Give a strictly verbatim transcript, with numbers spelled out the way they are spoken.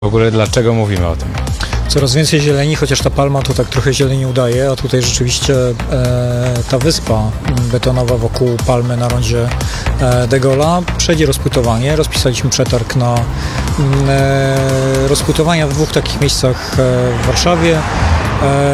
W ogóle dlaczego mówimy o tym? Coraz więcej zieleni, chociaż ta palma to tak trochę zieleni udaje, a tutaj rzeczywiście e, ta wyspa betonowa wokół palmy na rondzie e, de Gaulle'a przejdzie rozpłytowanie. Rozpisaliśmy przetarg na e, rozpłytowania w dwóch takich miejscach e, w Warszawie. E,